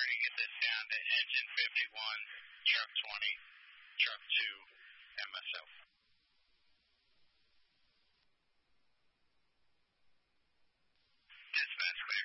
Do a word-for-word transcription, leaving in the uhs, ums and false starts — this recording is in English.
trying to get this down to engine fifty-one, truck twenty, truck two.